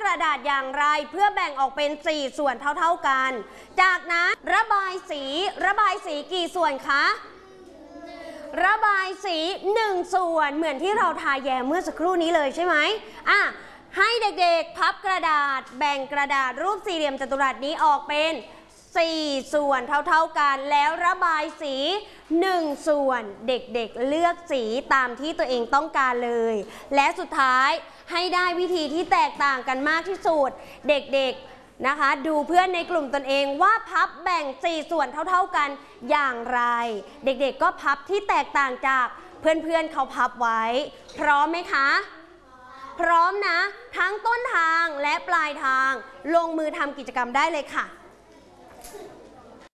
ระดาษอย่างไรเพื่อแบ่งออกเป็น4ส่วนเท่ากัน จากนั้นระบายสีกี่ส่วนคะระบายสี1ส่วนเหมือนที่เราทาแยมเมื่อสักครู่นี้เลยใช่ไหมให้เด็กๆพับกระดาษแบ่งกระดาษรูปสี่เหลี่ยมจัตุรัสนี้ออกเป็น4ส่วนเท่ากันแล้วระบายสี1ส่วนเด็กๆเลือกสีตามที่ตัวเองต้องการเลยและสุดท้ายให้ได้วิธีที่แตกต่างกันมากที่สุดเด็กๆนะคะดูเพื่อนในกลุ่มตนเองว่าพับแบ่ง4ส่วนเท่ากันอย่างไรเด็กๆก็พับที่แตกต่างจากเพื่อนๆเขาพับไว้พร้อมไหมคะพร้อมนะทั้งต้นทางและปลายทางลงมือทำกิจกรรมได้เลยค่ะ